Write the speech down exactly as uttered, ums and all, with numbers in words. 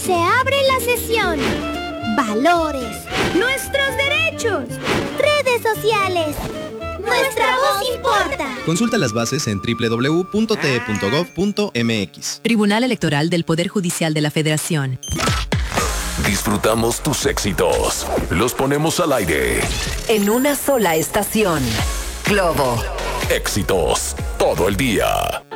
Se abre la sesión. Valores. Nuestros derechos. Redes sociales. Nuestra voz importa. Consulta las bases en doble u doble u doble u punto t e punto gov punto m x. Tribunal Electoral del Poder Judicial de la Federación. Disfrutamos tus éxitos. Los ponemos al aire. En una sola estación. Globo. Éxitos todo el día.